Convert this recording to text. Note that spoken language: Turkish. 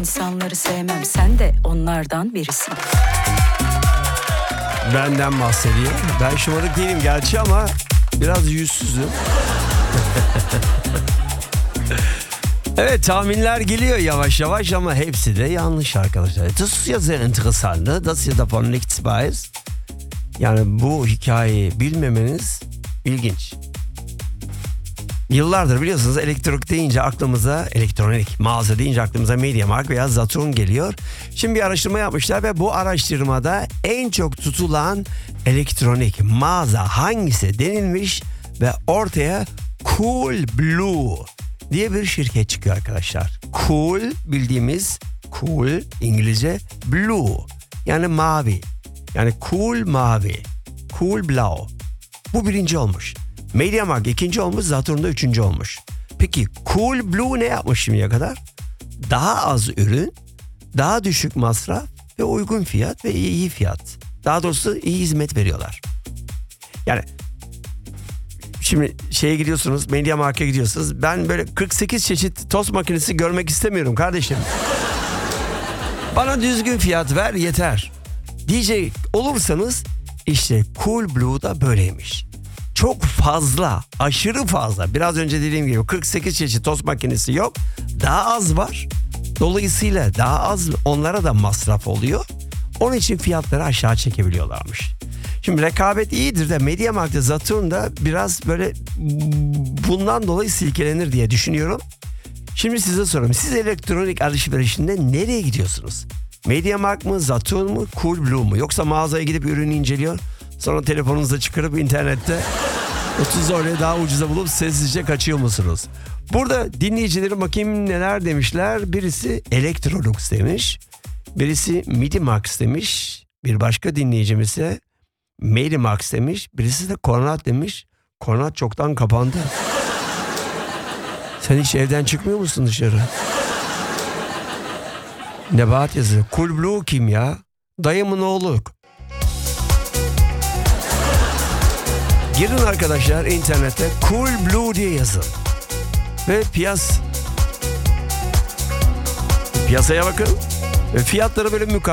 insanları sevmem, sen de onlardan birisin. Benden bahsediyor. Ben şımarık değilim gerçi ama biraz yüzsüzüm. Evet, tahminler geliyor yavaş yavaş ama hepsi de yanlış arkadaşlar. Das ist ja sehr interessant, ne? Dass ihr davon nichts weiß. Yani bu hikayeyi bilmemeniz ilginç. Yıllardır biliyorsunuz elektronik deyince aklımıza, elektronik mağaza deyince aklımıza MediaMarkt veya Saturn geliyor. Şimdi bir araştırma yapmışlar ve bu araştırmada en çok tutulan elektronik mağaza hangisi denilmiş ve ortaya Coolblue diye bir şirket çıkıyor arkadaşlar. Cool, bildiğimiz cool İngilizce, blue yani mavi. Yani cool mavi, cool blau. Bu birinci olmuş. MediaMarkt ikinci olmuş, Saturn da üçüncü olmuş. Peki Coolblue ne yapmış şimdiye kadar? Daha az ürün, daha düşük masraf ve uygun fiyat ve iyi fiyat. Daha doğrusu iyi hizmet veriyorlar. Yani şimdi şeye gidiyorsunuz, MediaMarkt'a gidiyorsunuz. Ben böyle 48 çeşit tost makinesi görmek istemiyorum kardeşim. Bana düzgün fiyat ver yeter diyecek olursanız işte Coolblue da böyleymiş. Çok fazla, aşırı fazla. Biraz önce dediğim gibi 48 çeşit tost makinesi yok. Daha az var. Dolayısıyla daha az onlara da masraf oluyor. Onun için fiyatları aşağı çekebiliyorlarmış. Şimdi rekabet iyidir de MediaMarkt'ta, Saturn'da biraz böyle bundan dolayı silkelenir diye düşünüyorum. Şimdi size sorayım. Siz elektronik alışverişinde nereye gidiyorsunuz? MediaMarkt mı, Saturn mu, Coolblue mu? Yoksa mağazaya gidip ürünü inceliyor, sonra telefonunuza çıkarıp internette 30 oraya daha ucuza bulup sessizce kaçıyor musunuz? Burada dinleyicilerim bakayım neler demişler. Birisi Electrolux demiş. Birisi MediaMarkt demiş. Bir başka dinleyicimiz ise MediaMarkt demiş. Birisi de Kornat demiş. Kornat çoktan kapandı. Sen hiç evden çıkmıyor musun dışarı? Nebahat yazıyor. Coolblue kim ya? Dayımın oğlu. Girin arkadaşlar internete Coolblue diye yazın. Ve piyasaya bakın. Ve fiyatları böyle